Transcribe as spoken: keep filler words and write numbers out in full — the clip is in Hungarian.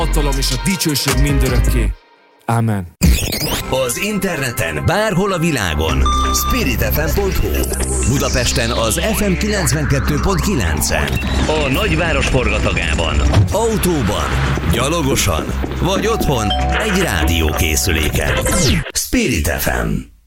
hatalom és a dicsőség mindörökké. Amen. Az interneten, bárhol a világon. Spirit ef em pont hu. Budapesten az ef em kilencvenkettő pont kilencen. A nagyváros forgatagában. Autóban, gyalogosan vagy otthon egy rádiókészüléken. Spirit ef em.